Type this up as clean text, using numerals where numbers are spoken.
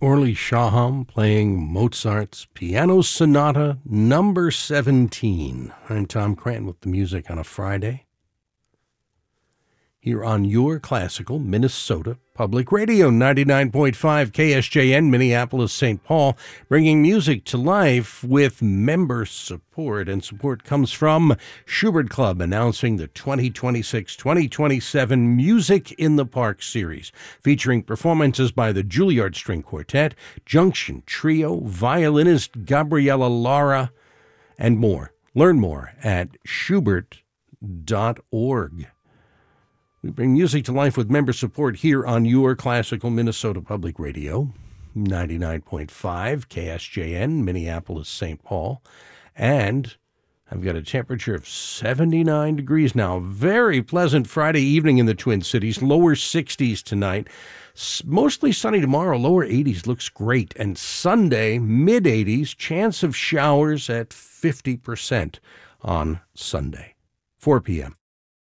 Orly Shaham playing Mozart's Piano Sonata number 17. I'm Tom Cranton with the music on a Friday here on your classical Minnesota Public Radio, 99.5 KSJN, Minneapolis, St. Paul, bringing music to life with member support. And support comes from Schubert Club, announcing the 2026-2027 Music in the Park series, featuring performances by the Juilliard String Quartet, Junction Trio, violinist Gabriella Lara, and more. Learn more at schubert.org. We bring music to life with member support here on your classical Minnesota Public Radio, 99.5 KSJN, Minneapolis, St. Paul. And I've got a temperature of 79 degrees now. Very pleasant Friday evening in the Twin Cities. Lower 60s tonight. Mostly sunny tomorrow. Lower 80s looks great. And Sunday, mid 80s. Chance of showers at 50% on Sunday. 4 p.m.